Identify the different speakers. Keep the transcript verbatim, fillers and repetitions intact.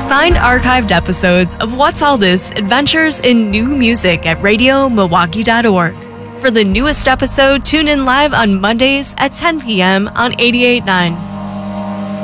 Speaker 1: Find archived episodes of What's All This Adventures in New Music at radio milwaukee dot org. For the newest episode, tune in live on Mondays at ten p.m. on eighty-eight point nine.